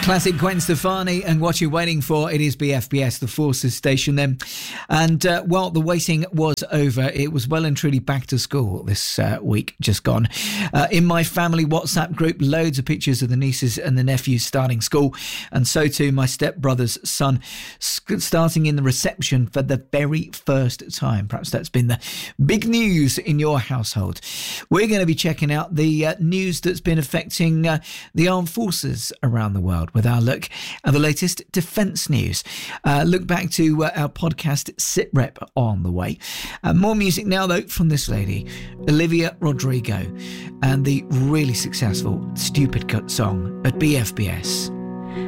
Classic Gwen Stefani and What You're Waiting For. It is BFBS, the Forces station then. And while the waiting was over, it was well and truly back to school this week just gone. In my family WhatsApp group, loads of pictures of the nieces and the nephews starting school. And so too my stepbrother's son starting in the reception for the very first time. Perhaps that's been the big news in your household. We're going to be checking out the news that's been affecting the armed forces around the world with our look at the latest defence news. Look back to our podcast SitRep on the way. More music now though from this lady, Olivia Rodrigo, and the really successful Stupid Cut song at BFBS.